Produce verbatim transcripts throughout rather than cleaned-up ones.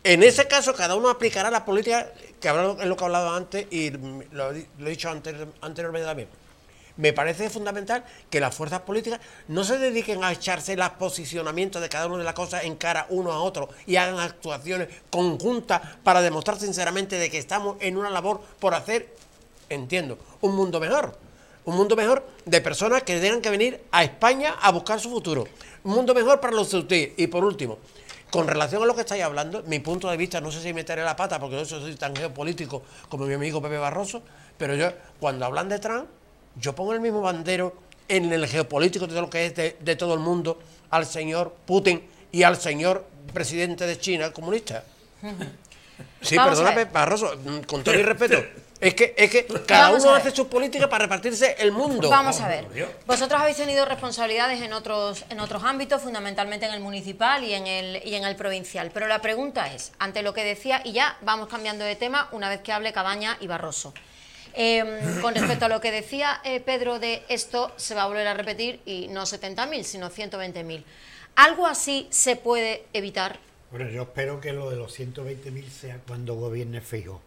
En ese caso, cada uno aplicará la política, que hablado, es lo que he hablado antes y lo, lo he dicho antes, anteriormente también. Me parece fundamental que las fuerzas políticas no se dediquen a echarse los posicionamientos de cada una de las cosas en cara uno a otro y hagan actuaciones conjuntas para demostrar sinceramente de que estamos en una labor por hacer, entiendo, un mundo mejor. Un mundo mejor de personas que tengan que venir a España a buscar su futuro. Un mundo mejor para los de ustedes. Y por último, con relación a lo que estáis hablando, mi punto de vista, no sé si meteré la pata porque yo soy tan geopolítico como mi amigo Pepe Barroso, pero yo, cuando hablan de Trump, yo pongo el mismo bandero en el geopolítico de todo lo que es de, de todo el mundo al señor Putin y al señor presidente de China comunista. Sí, perdóname, Barroso, con todo mi respeto. Es que, es que cada uno hace sus políticas para repartirse el mundo. Vamos a ver. Vosotros habéis tenido responsabilidades en otros, en otros ámbitos, fundamentalmente en el municipal y en el, y en el provincial. Pero la pregunta es, ante lo que decía, y ya vamos cambiando de tema una vez que hable Cabaña y Barroso. Eh, con respecto a lo que decía eh, Pedro de esto, se va a volver a repetir y no setenta mil, sino ciento veinte mil. ¿Algo así se puede evitar? Bueno, yo espero que lo de los ciento veinte mil sea cuando gobierne Feijóo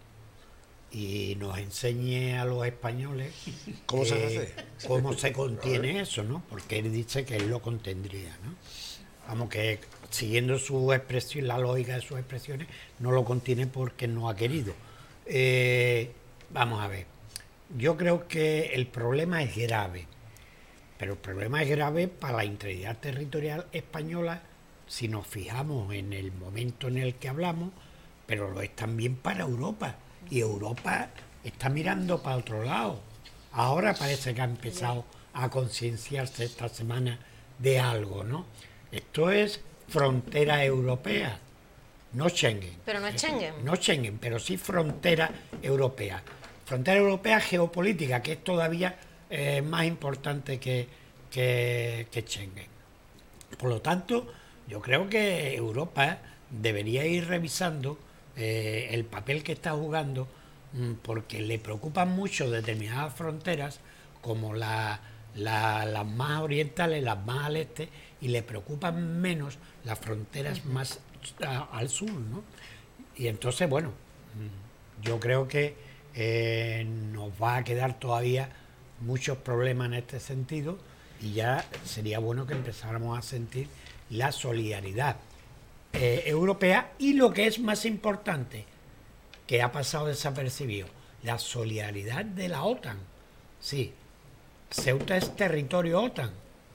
y nos enseñe a los españoles cómo, eh, se, hace? cómo se contiene eso, ¿no? Porque él dice que él lo contendría, ¿no? Vamos, que siguiendo su expresión, la lógica de sus expresiones, no lo contiene porque no ha querido. Eh, vamos a ver. Yo creo que el problema es grave, pero el problema es grave para la integridad territorial española si nos fijamos en el momento en el que hablamos, pero lo es también para Europa, y Europa está mirando para otro lado. Ahora parece que ha empezado a concienciarse esta semana de algo, ¿no? Esto es frontera europea, no Schengen. Pero no es Schengen. No Schengen, pero sí frontera europea. Frontera europea geopolítica, que es todavía eh, más importante que, que, que Schengen. Por lo tanto, yo creo que Europa debería ir revisando eh, el papel que está jugando, mmm, porque le preocupan mucho determinadas fronteras, como la, la, las más orientales, las más al este, y le preocupan menos las fronteras uh-huh. más a, al sur, ¿no? Y entonces, bueno, yo creo que Eh, nos va a quedar todavía muchos problemas en este sentido y ya sería bueno que empezáramos a sentir la solidaridad eh, europea y lo que es más importante, que ha pasado desapercibido, la solidaridad de la OTAN. Sí, Ceuta es territorio OTAN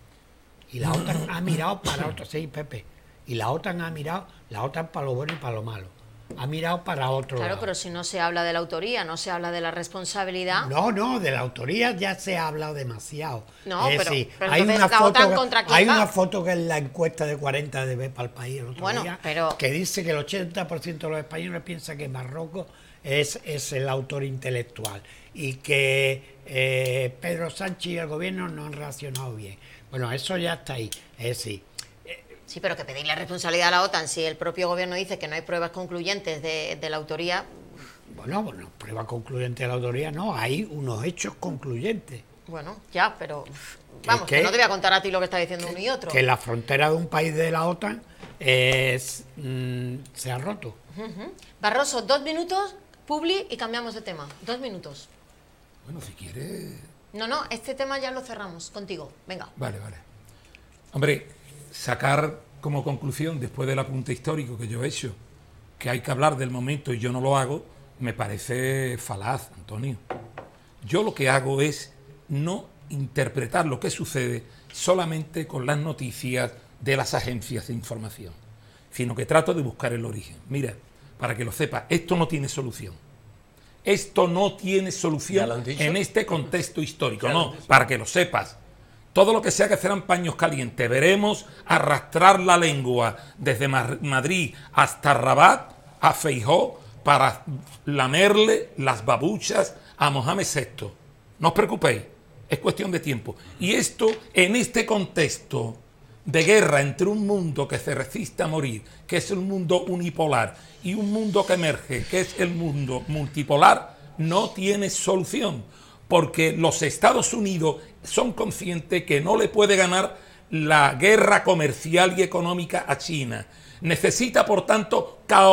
y la OTAN ha mirado para otro, sí, Pepe, y la OTAN ha mirado, la OTAN para lo bueno y para lo malo. Ha mirado para otro Claro, lado. pero si no se habla de la autoría, no se habla de la responsabilidad. No, no, de la autoría ya se ha hablado demasiado. No, es pero, decir, pero hay una la foto, OTAN contra quién hay va. una foto que es la encuesta de cuarenta de B para el país el otro bueno, día, pero... que dice que el ochenta por ciento de los españoles piensa que Marruecos es, es el autor intelectual y que eh, Pedro Sánchez y el gobierno no han reaccionado bien. Bueno, eso ya está ahí. Es decir, Sí, pero que pedirle responsabilidad a la OTAN si el propio gobierno dice que no hay pruebas concluyentes de, de la autoría. Bueno, bueno, pruebas concluyentes de la autoría no, hay unos hechos concluyentes. Bueno, ya, pero vamos, que, que no te voy a contar a ti lo que está diciendo uno y otro. Que la frontera de un país de la OTAN es, mmm, se ha roto. Uh-huh. Barroso, dos minutos, Publi, y cambiamos de tema. Dos minutos. Bueno, si quieres... No, no, este tema ya lo cerramos contigo. Venga. Vale, vale. Hombre, sacar como conclusión, después del apunte histórico que yo he hecho, que hay que hablar del momento y yo no lo hago, me parece falaz, Antonio. Yo lo que hago es no interpretar lo que sucede solamente con las noticias de las agencias de información, sino que trato de buscar el origen. Mira, para que lo sepas, esto no tiene solución. Esto no tiene solución en este contexto histórico, no, para que lo sepas. Todo lo que sea que serán paños calientes. Veremos arrastrar la lengua desde Madrid hasta Rabat a Feijóo para lamerle las babuchas a Mohamed sexto. No os preocupéis, es cuestión de tiempo. Y esto, en este contexto de guerra entre un mundo que se resiste a morir, que es el mundo unipolar, y un mundo que emerge, que es el mundo multipolar, no tiene solución. Porque los Estados Unidos son conscientes que no le puede ganar la guerra comercial y económica a China. Necesita, por tanto,